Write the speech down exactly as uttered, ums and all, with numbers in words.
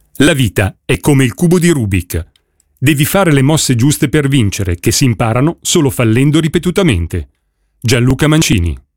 La vita è come il cubo di Rubik. Devi fare le mosse giuste per vincere, che si imparano solo fallendo ripetutamente. Gianluca Mancini.